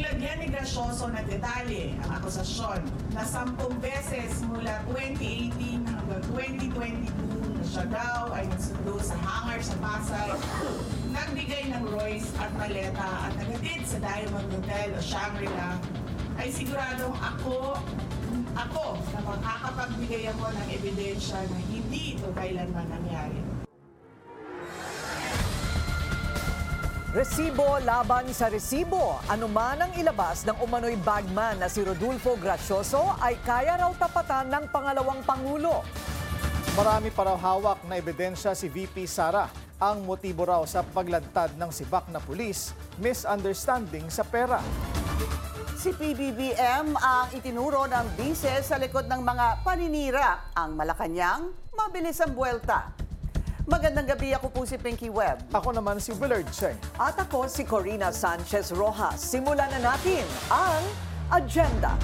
lagyan ni Gracioso ng detalye ang akusasyon na 10 beses mula 2018 hanggang 2022 na siya daw ay nagsundo sa hangar sa Pasay, nagbigay ng Royce at maleta at nagatid sa Diamond Hotel o Shangri-La, ay siguradong ako na makakapagbigay ako ng ebidensya na hindi ito kailanman nangyari. Resibo laban sa resibo. Anuman ang ilabas ng umano'y bagman na si Rodolfo Gracioso ay kaya raw tapatan ng pangalawang Pangulo. Marami pa raw hawak na ebidensya si VP Sara. Ang motibo raw sa paglantad ng sibak na pulis, misunderstanding sa pera. Si PBBM ang itinuro ng bise sa likod ng mga paninira. Ang Malacanang, mabilis ang buwelta. Magandang gabi, ako po si Pinky Webb. Ako naman si Willard Cheng. At ako si Corina Sanchez Rojas. Simulan na natin ang agenda.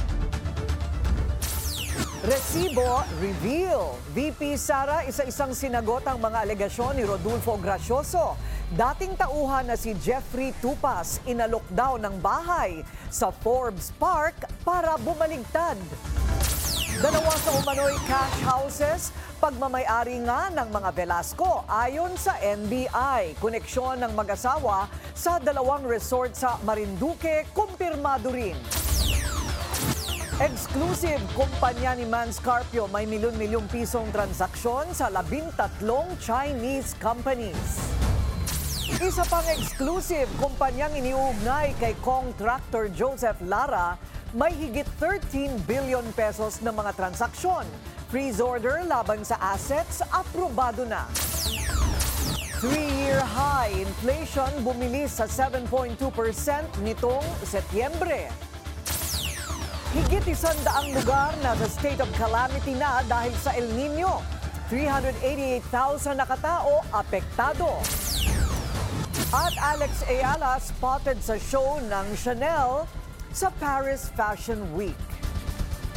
Resibo reveal. VP Sara isa-isang sinagot ang mga alegasyon ni Rodolfo Gracioso. Dating tauhan na si Jeffrey Tupas inalok daw ng bahay sa Forbes Park para bumaligtad. Dalawa sa umano'y cash houses, pagmamayari nga ng mga Velasco ayon sa NBI. Koneksyon ng mag-asawa sa dalawang resort sa Marinduque, kumpirmado rin. Exclusive, kumpanya ni Mans Carpio may milyon-milyong pisong transaksyon sa 13 Chinese companies. Isa pang exclusive, kumpanyang iniugnay kay contractor Joseph Lara may higit 13 billion pesos na mga transaksyon. Freeze order laban sa assets, aprobado na. 3-year high inflation bumilis sa 7.2% nitong Setyembre. Higit 100 lugar na sa state of calamity na dahil sa El Nino. 388,000 na katao apektado. At Alex Ayala spotted sa show ng Chanel sa Paris Fashion Week.